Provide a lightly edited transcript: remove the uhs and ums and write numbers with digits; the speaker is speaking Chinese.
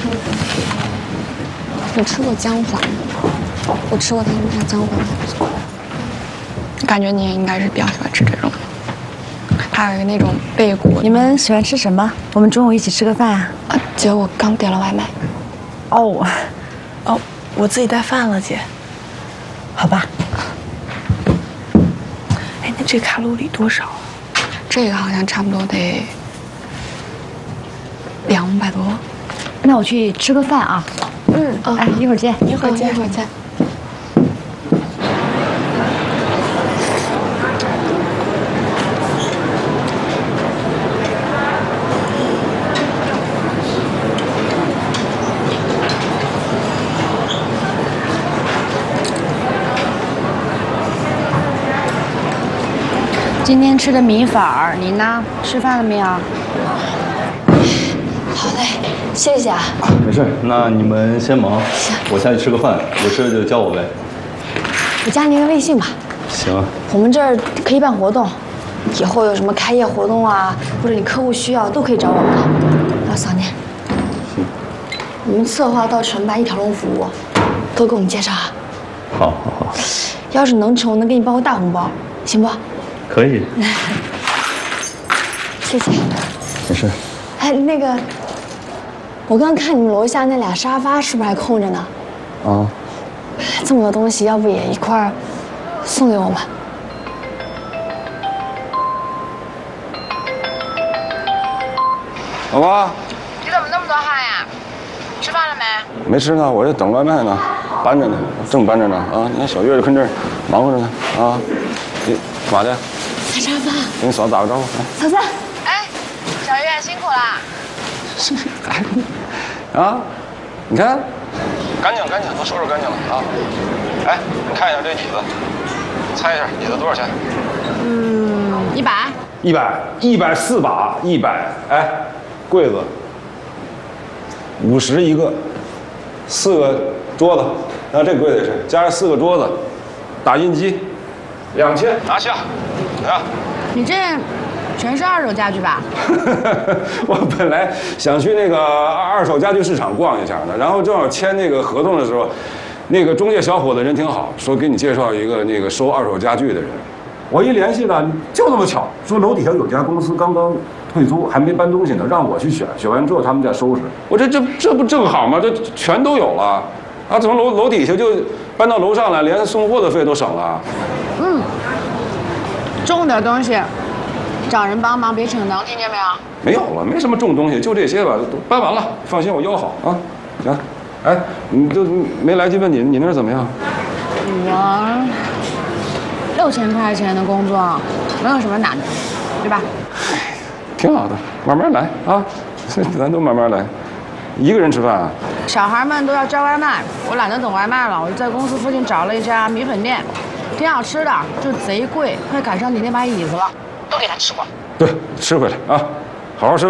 你吃过姜黄吗？我吃过他们家姜黄，还不错。感觉你也应该是比较喜欢吃这种。还有一个那种贝果。 你们喜欢吃什么？我们中午一起吃个饭啊。 姐，我刚点了外卖。 哦， 我自己带饭了，姐。 好吧。 哎，那这卡路里多少啊？ 这个好像差不多得200多。 那我去吃个饭啊。哎，一会儿见。 一会儿见。 今天吃的米粉儿，你呢？吃饭了没有？ 好嘞，谢谢啊。 没事，那你们先忙，我下去吃个饭，有事就叫我呗。 我加您个微信吧。 行。 我们这儿可以办活动，以后有什么开业活动啊，或者你客户需要，都可以找我们的。我要扫您。 行。 我们策划到承办一条龙服务，都给我们介绍啊。 好。 要是能成，我能给你包个大红包，行不？ 可以。 谢谢。 没事。 哎，那个，我刚看你们楼下那俩沙发是不是还空着呢？ 啊。 这么多东西，要不也一块儿送给我们？ 老婆， 你怎么那么多汗呀？吃饭了没？ 没吃呢，我这等外卖呢，搬着呢，正搬着呢啊！你看小月就跟这儿忙活着呢啊！你干嘛的？ 擦沙发。 跟你嫂子打个招呼，来。 嫂子。 哎，小月辛苦了。 啊，你看，干净，都收拾干净了啊！哎，你看一下这椅子，猜一下椅子多少钱？100，140把，100。哎，柜子50一个，4个桌子，然后这柜子也是，加上4个桌子，打印机2000，拿下，啊！ 你这全是二手家具吧？ 我本来想去那个二手家具市场逛一下呢，然后正好签那个合同的时候，那个中介小伙子人挺好，说给你介绍一个那个收二手家具的人。我一联系呢，就这么巧，说楼底下有家公司刚刚退租，还没搬东西呢，让我去选，选完之后他们再收拾。我这不正好吗？这全都有了，啊，从楼底下就搬到楼上来，连送货的费都省了。 重点东西，找人帮忙别逞能，听见没有？ 没有了，没什么重东西，就这些吧，都搬完了。放心，我腰好啊。行，哎，你都没来及问你那儿怎么样？ 我6000块钱的工作，没有什么难的，对吧？ 挺好的，慢慢来啊，咱都慢慢来。一个人吃饭啊？ 小孩们都要叫外卖，我懒得等外卖了，我就在公司附近找了一家米粉店，挺好吃的，就贼贵，快赶上你那把椅子了，都给他吃光。 对，吃回来啊，好好吃饭。